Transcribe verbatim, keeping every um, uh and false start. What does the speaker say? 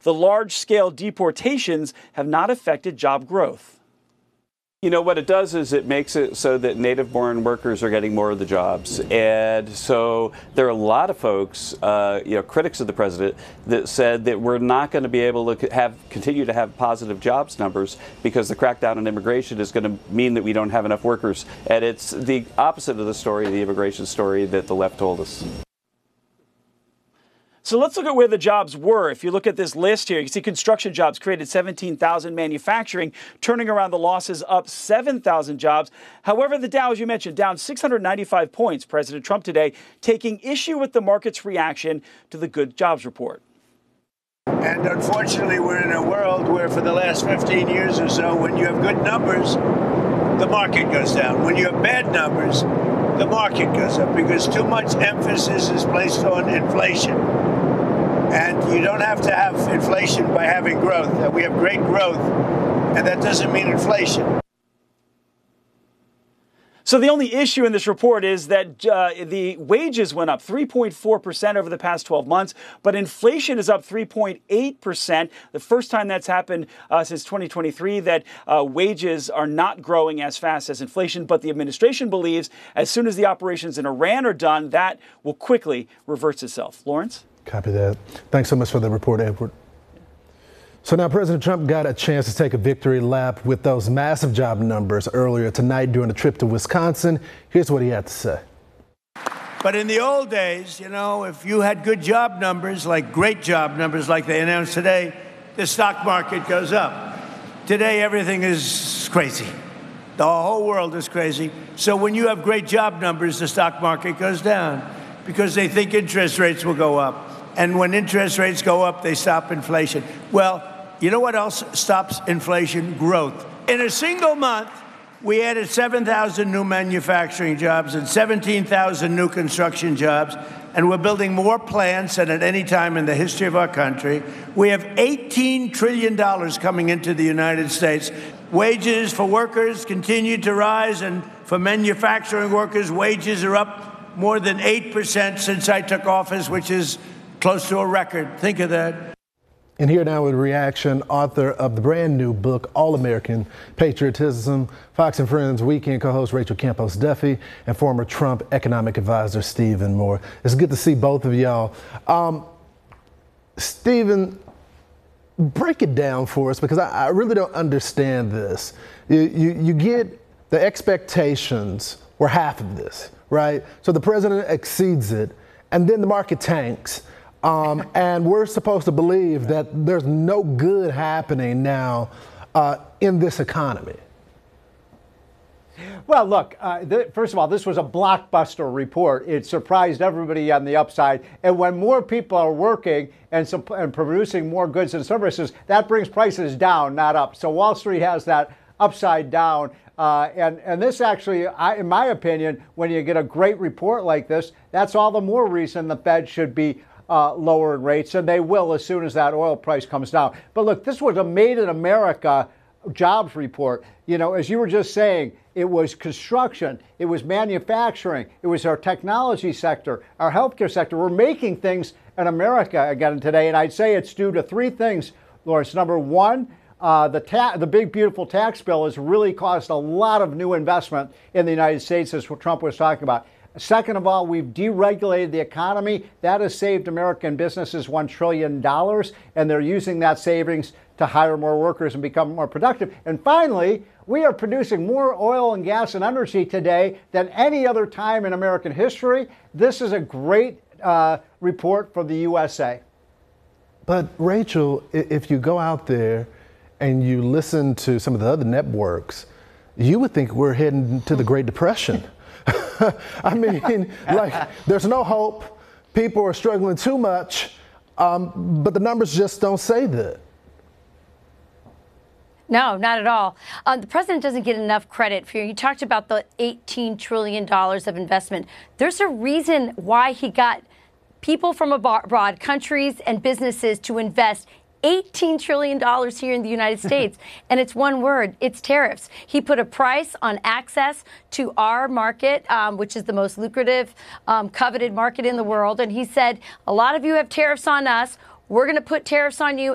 the large-scale deportations have not affected job growth. You know, what it does is it makes it so that native-born workers are getting more of the jobs. And so there are a lot of folks, uh, you know, critics of the president, that said that we're not going to be able to have continue to have positive jobs numbers because the crackdown on immigration is going to mean that we don't have enough workers. And it's the opposite of the story, the immigration story that the left told us. So let's look at where the jobs were. If you look at this list here, you see construction jobs created seventeen thousand, manufacturing turning around the losses up seven thousand jobs. However, the Dow, as you mentioned, down six hundred ninety-five points. President Trump today taking issue with the market's reaction to the good jobs report. And unfortunately, we're in a world where for the last fifteen years or so, when you have good numbers, the market goes down. When you have bad numbers, the market goes up because too much emphasis is placed on inflation. And you don't have to have inflation by having growth. We have great growth, and that doesn't mean inflation. So the only issue in this report is that uh, the wages went up three point four percent over the past twelve months, but inflation is up three point eight percent. The first time that's happened uh, since twenty twenty-three that uh, wages are not growing as fast as inflation. But the administration believes as soon as the operations in Iran are done, that will quickly reverse itself. Lawrence? Copy that. Thanks so much for the report, Edward. So now President Trump got a chance to take a victory lap with those massive job numbers earlier tonight during a trip to Wisconsin. Here's what he had to say. But in the old days, you know, if you had good job numbers, like great job numbers like they announced today, the stock market goes up. Today, everything is crazy. The whole world is crazy. So when you have great job numbers, the stock market goes down because they think interest rates will go up. And when interest rates go up, they stop inflation. Well, you know what else stops inflation? Growth. In a single month, we added seven thousand new manufacturing jobs and seventeen thousand new construction jobs, and we're building more plants than at any time in the history of our country. We have eighteen trillion dollars coming into the United States. Wages for workers continue to rise, and for manufacturing workers, wages are up more than eight percent since I took office, which is close to a record. Think of that. And here now with reaction, author of the brand new book, All-American Patriotism, Fox and Friends weekend co-host Rachel Campos Duffy, and former Trump economic advisor Stephen Moore. It's good to see both of y'all. Um, Stephen, break it down for us because I, I really don't understand this. You, you, you get the expectations were half of this, right? So the president exceeds it, and then the market tanks. Um, and we're supposed to believe that there's no good happening now uh, in this economy. Well, look, uh, th- first of all, this was a blockbuster report. It surprised everybody on the upside. And when more people are working and, sup- and producing more goods and services, that brings prices down, not up. So Wall Street has that upside down. Uh, and, and this actually, I, in my opinion, when you get a great report like this, that's all the more reason the Fed should be Uh, lowering rates, and they will as soon as that oil price comes down. But look, this was a Made in America jobs report. You know, as you were just saying, it was construction, it was manufacturing, it was our technology sector, our healthcare sector. We're making things in America again today, and I'd say it's due to three things, Lawrence. Number one, uh, the ta- the big beautiful tax bill has really caused a lot of new investment in the United States, as what Trump was talking about. Second of all, we've deregulated the economy. That has saved American businesses one trillion dollars, and they're using that savings to hire more workers and become more productive. And finally, we are producing more oil and gas and energy today than any other time in American history. This is a great uh, report for the U S A. But Rachel, if you go out there and you listen to some of the other networks, you would think we're heading to the Great Depression. I mean, like, there's no hope. People are struggling too much, um, but the numbers just don't say that. No, not at all. Uh, the president doesn't get enough credit for you. You talked about the eighteen trillion dollars of investment. There's a reason why he got people from abroad, countries and businesses, to invest eighteen trillion dollars here in the United States. And it's one word, it's tariffs. He put a price on access to our market, um, which is the most lucrative, um, coveted market in the world. And he said, a lot of you have tariffs on us. We're going to put tariffs on you.